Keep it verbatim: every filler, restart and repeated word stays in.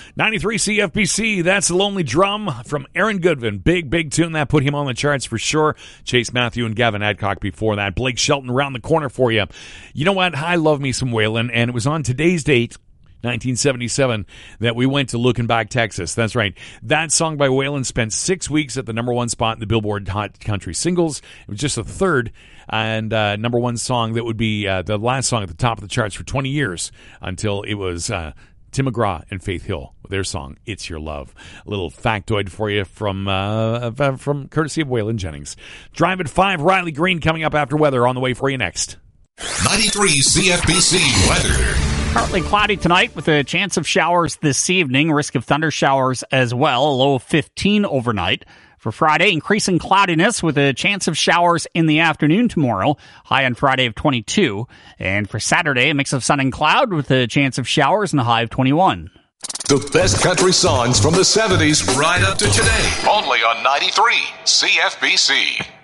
ninety-three C F B C, that's The Lonely Drum from Aaron Goodwin. Big, big tune. That put him on the charts for sure. Chase Matthew and Gavin Adcock before that. Blake Shelton around the corner for you. You know what? I love me some Waylon, and it was on today's date, nineteen seventy-seven, that we went to Looking Back, Texas. That's right. That song by Waylon spent six weeks at the number one spot in the Billboard Hot Country Singles. It was just a third and uh, number one song that would be uh, the last song at the top of the charts for twenty years until it was uh, Tim McGraw and Faith Hill with their song, It's Your Love. A little factoid for you from uh, from courtesy of Waylon Jennings. Drive at five, Riley Green coming up after weather on the way for you next. ninety-three C F B C weather. Partly cloudy tonight with a chance of showers this evening. Risk of thunder showers as well. A low of fifteen overnight. For Friday, increasing cloudiness with a chance of showers in the afternoon tomorrow. High on Friday of twenty-two. And for Saturday, a mix of sun and cloud with a chance of showers and a high of twenty-one. The best country songs from the seventies right up to today. Only on ninety-three C F B C.